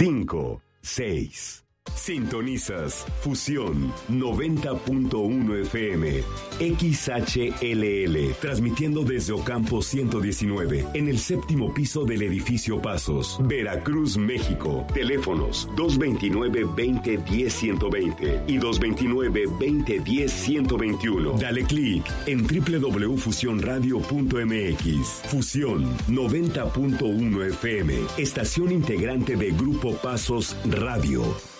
5, 6. Sintonizas Fusión 90.1 FM, XHLL, transmitiendo desde Ocampo 119, en el séptimo piso del edificio Pasos, Veracruz, México. Teléfonos 229-2010-120 y 229-2010-121. Dale clic en www.fusionradio.mx. Fusión 90.1 FM, estación integrante de Grupo Pasos Radio.